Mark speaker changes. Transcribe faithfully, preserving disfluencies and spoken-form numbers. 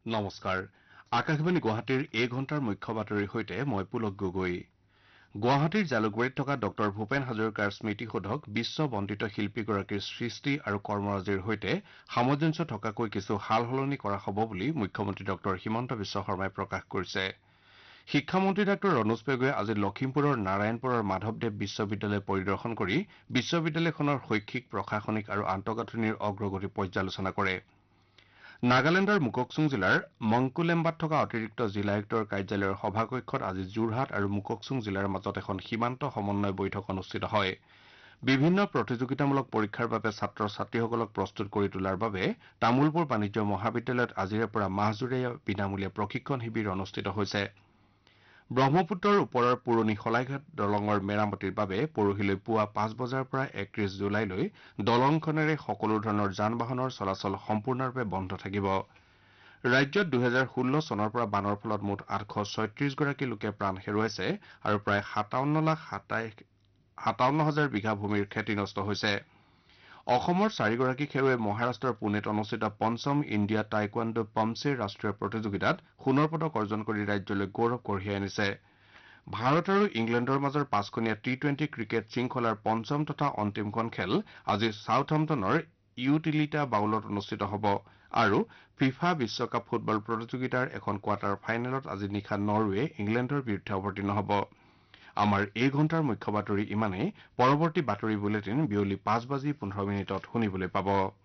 Speaker 1: নমস্কাৰ আকাশবাণী গুৱাহাটীৰ এই ঘণ্টাৰ মুখ্য বাতৰিৰ সৈতে মই পুলক গগৈ গুৱাহাটীৰ জালুকবাৰীত থকা ডক্টৰ ভূপেন হাজৰিকাৰ স্মৃতিসৌধক বিশ্ব বন্দিত শিল্পীগৰাকীৰ সৃষ্টি আৰু কৰ্মৰাজিৰ সৈতে সামঞ্জস্য থকাকৈ কিছু সাল সলনি কৰা হ'ব বুলি মুখ্যমন্ত্ৰী ডক্টৰ হিমন্ত বিশ্ব শৰ্মাই প্ৰকাশ কৰিছে শিক্ষামন্ত্ৰী ডাক্তৰ ৰণোজ পেগুৱে আজি লখিমপুৰৰ নাৰায়ণপুৰৰ মাধৱদেৱ বিশ্ববিদ্যালয় পৰিদৰ্শন কৰি বিশ্ববিদ্যালয়খনৰ শৈক্ষিক প্ৰশাসনিক আৰু আন্তঃগাঁথনিৰ অগ্ৰগতি পৰ্যালোচনা কৰে নাগালেণ্ডৰ মুককচুং জিলাৰ মংকুলেম্বাত থকা অতিৰিক্ত জিলায়ুক্তৰ কাৰ্যালয়ৰ সভাকক্ষত আজি যোৰহাট আৰু মুককচুং জিলাৰ মাজত এখন সীমান্ত সমন্বয় বৈঠক অনুষ্ঠিত হয় বিভিন্ন প্ৰতিযোগিতামূলক পৰীক্ষাৰ বাবে ছাত্ৰ ছাত্ৰীসকলক প্ৰস্তুত কৰি তোলাৰ বাবে তামুলপুৰ বাণিজ্য মহাবিদ্যালয়ত আজিৰে পৰা মাহজুৰীয়া বিনামূলীয়া প্ৰশিক্ষণ শিবিৰ অনুষ্ঠিত হৈছে ব্ৰহ্মপুত্ৰৰ ওপৰৰ পুৰণি শলাইঘাট দলঙৰ মেৰামতিৰ বাবে পৰহিলৈ পুৱা পাঁচ বজাৰ পৰা একত্ৰিশ জুলাইলৈ দলংখনেৰে সকলো ধৰণৰ যান বাহনৰ চলাচল সম্পূৰ্ণৰূপে বন্ধ থাকিব ৰাজ্যত দুহেজাৰ ষোল্ল চনৰ পৰা বানৰ ফলত মুঠ আঠশ ছয়ত্ৰিশ গৰাকী লোকে প্ৰাণ হেৰুৱাইছে আৰু প্ৰায় সাতাৱন্ন লাখ সাতাৱন্ন হাজাৰ বিঘা ভূমিৰ ক্ষতিগ্ৰস্ত হৈছে অসমৰ চাৰিগৰাকী খেলুৱৈ মহাৰাষ্ট্ৰৰ পুনেত অনুষ্ঠিত পঞ্চম ইণ্ডিয়া টাইকোৱাণ্ডো পমছে ৰাষ্ট্ৰীয় প্ৰতিযোগিতাত সোণৰ পদক অৰ্জন কৰি ৰাজ্যলৈ গৌৰৱ কঢ়িয়াই আনিছে ভাৰত আৰু ইংলেণ্ডৰ মাজৰ পাঁচখনীয়া টি টুৱেণ্টি ক্ৰিকেট শৃংখলাৰ পঞ্চম তথা অন্তিমখন খেল আজি ছাউথহাম্পটনৰ ইউটিলিটা বাউলত অনুষ্ঠিত হ'ব আৰু ফিফা বিশ্বকাপ ফুটবল প্ৰতিযোগিতাৰ এখন কোৱাৰ্টাৰ ফাইনেলত আজি নিশা নৰৱে ইংলেণ্ডৰ বিৰুদ্ধে অৱতীৰ্ণ হ'ব আমাৰ এই ঘণ্টাৰ মুখ্য বাতৰি ইমানেই পৰৱৰ্তী বাতৰি বুলেটিন বিয়লি পাঁচ বাজি পোন্ধৰ মিনিটত শুনিবলৈ পাব